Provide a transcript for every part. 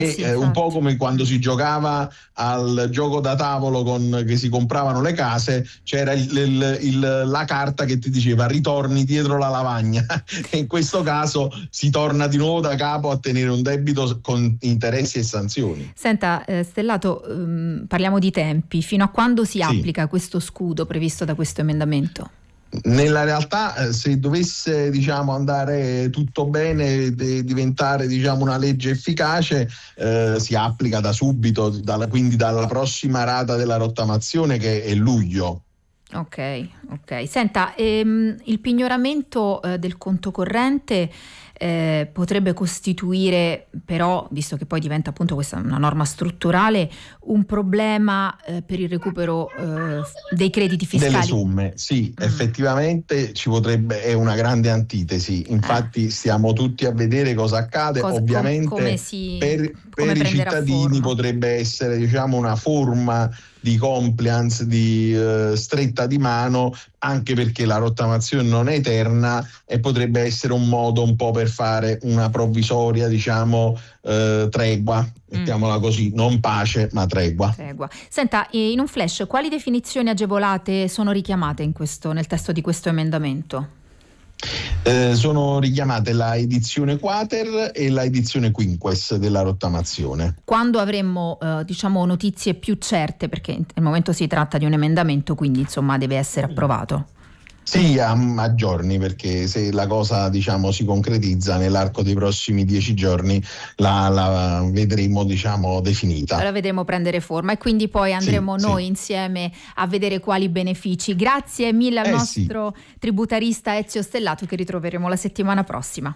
Sì, un po' come quando si giocava al gioco da tavolo che si compravano le case, c'era la carta che ti diceva ritorni dietro la lavagna e in questo caso si torna di nuovo da capo a tenere un debito con interessi e sanzioni. Senta, Stellato, parliamo di tempi. Fino a quando si Sì. applica questo scudo previsto da questo emendamento? Nella realtà, se dovesse andare tutto bene, diventare una legge efficace, si applica da subito, quindi dalla prossima rata della rottamazione, che è luglio. Ok. Senta, il pignoramento del conto corrente potrebbe costituire però, visto che poi diventa appunto questa una norma strutturale, un problema per il recupero dei crediti fiscali? Delle somme, sì, effettivamente è una grande antitesi. Infatti stiamo tutti a vedere cosa accade. Ovviamente come per i cittadini forma. potrebbe essere una forma di compliance, di stretta di mano, anche perché la rottamazione non è eterna e potrebbe essere un modo un po' per fare una provvisoria tregua, mettiamola così, non pace ma tregua. Senta, in un flash, quali definizioni agevolate sono richiamate nel testo di questo emendamento? Sono richiamate la edizione quater e la edizione quinques della rottamazione. Quando avremmo notizie più certe, perché al momento si tratta di un emendamento, quindi insomma deve essere approvato? Sì, a giorni, perché se la cosa si concretizza nell'arco dei prossimi 10 giorni la vedremo definita. La vedremo prendere forma e quindi poi andremo noi insieme a vedere quali benefici. Grazie mille al nostro tributarista Ezio Stellato, che ritroveremo la settimana prossima.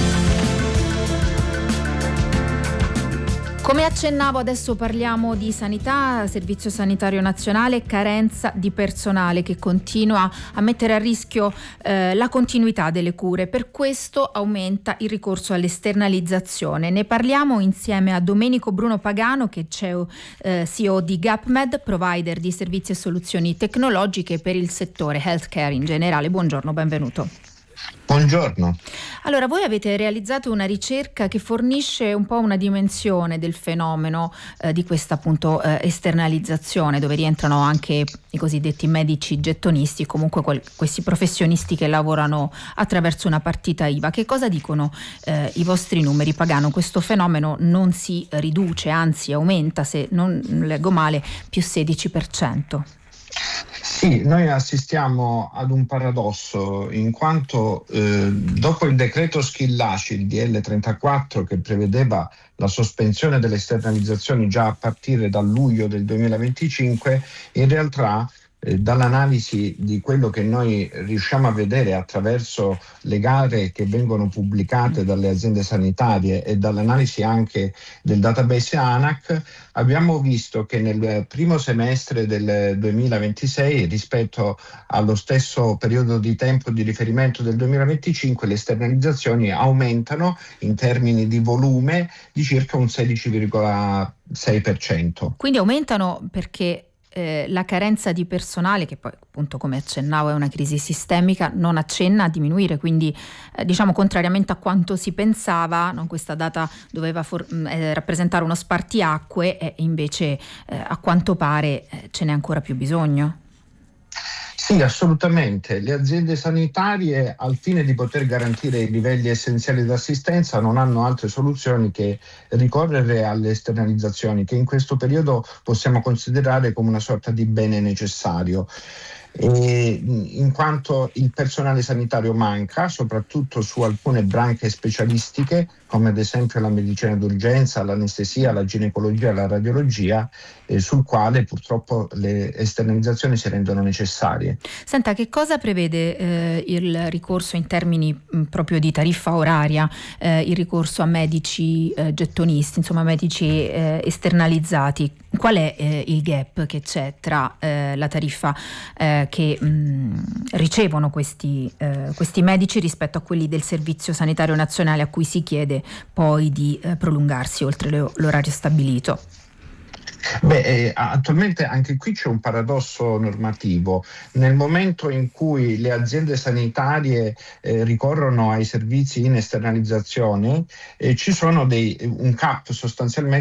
Come accennavo, adesso parliamo di sanità, Servizio Sanitario Nazionale, carenza di personale che continua a mettere a rischio la continuità delle cure. Per questo aumenta il ricorso all'esternalizzazione. Ne parliamo insieme a Domenico Bruno Pagano, che è CEO di GapMed, provider di servizi e soluzioni tecnologiche per il settore healthcare in generale. Buongiorno, benvenuto. Buongiorno. Allora, voi avete realizzato una ricerca che fornisce un po' una dimensione del fenomeno di questa appunto esternalizzazione, dove rientrano anche i cosiddetti medici gettonisti, comunque questi professionisti che lavorano attraverso una partita IVA. Che cosa dicono i vostri numeri, Pagano? Questo fenomeno non si riduce, anzi aumenta, se non leggo male, più 16%. Sì, noi assistiamo ad un paradosso, in quanto dopo il decreto Schillaci, il DL 34, che prevedeva la sospensione delle esternalizzazioni già a partire dal luglio del 2025, in realtà dall'analisi di quello che noi riusciamo a vedere attraverso le gare che vengono pubblicate dalle aziende sanitarie e dall'analisi anche del database ANAC, abbiamo visto che nel primo semestre del 2026, rispetto allo stesso periodo di tempo di riferimento del 2025, le esternalizzazioni aumentano in termini di volume di circa un 16,6%. Quindi aumentano perché la carenza di personale, che poi appunto come accennavo è una crisi sistemica, non accenna a diminuire, quindi contrariamente a quanto si pensava, questa data doveva rappresentare uno spartiacque e invece a quanto pare ce n'è ancora più bisogno. Sì, assolutamente. Le aziende sanitarie, al fine di poter garantire i livelli essenziali di assistenza, non hanno altre soluzioni che ricorrere alle esternalizzazioni, che in questo periodo possiamo considerare come una sorta di bene necessario. In quanto il personale sanitario manca, soprattutto su alcune branche specialistiche, come ad esempio la medicina d'urgenza, l'anestesia, la ginecologia e la radiologia, sul quale purtroppo le esternalizzazioni si rendono necessarie. Senta, che cosa prevede il ricorso in termini proprio di tariffa oraria, il ricorso a medici gettonisti, insomma medici esternalizzati? Qual è il gap che c'è tra la tariffa che ricevono questi medici rispetto a quelli del Servizio Sanitario Nazionale, a cui si chiede poi di prolungarsi oltre l'orario stabilito? Attualmente anche qui c'è un paradosso normativo. Nel momento in cui le aziende sanitarie ricorrono ai servizi in esternalizzazione, ci sono un cap sostanzialmente